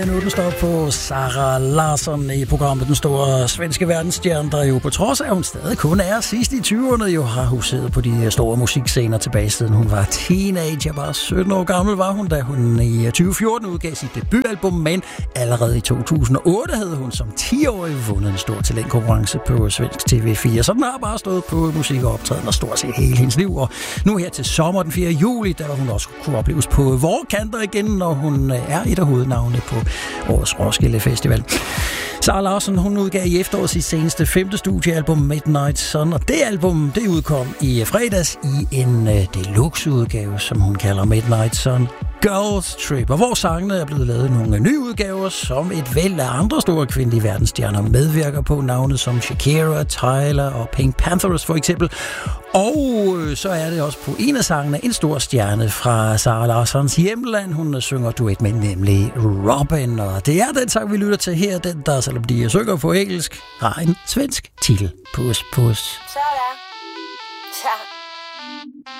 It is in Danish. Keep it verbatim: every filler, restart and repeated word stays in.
Nu den står på Sara Larsson i programmet Den Store Svenske Verdensstjerne, der jo på trods af, at hun stadig kun er sidst i tyverne, jo har huset på de store musikscener tilbage siden hun var teenager. Bare sytten år gammel var hun, da hun i tyve fjorten udgav sit debutalbum, men allerede i to tusind og otte havde hun som ti-årig vundet en stor talentkonkurrence på svensk T V fire. Så den har bare stået på musik og optræden stort set hele hendes liv. Og nu her til sommer den fjerde juli, der hun også kunne opleves på vore kanter igen, når hun er et af hovednavnene på årets Roskilde Festival. Sara Larsson, hun udgav i efteråret sit seneste femte studiealbum Midnight Sun, og det album, det udkom i fredags i en uh, deluxe-udgave, som hun kalder Midnight Sun Girls Trip, og hvor sangene er blevet lavet nogle nye udgaver, som et væld af andre store kvindelige verdensstjerner medvirker på, navne som Shakira, Tyler og Pink Panthers for eksempel. Og så er det også på en af sangene en stor stjerne fra Sara Larssons hjemland. Hun synger duet med, nemlig Robin, og det er den sang, vi lytter til her. Den, der selvom de synger på engelsk, har en svensk titel. Puss, puss. Sådan. Ja.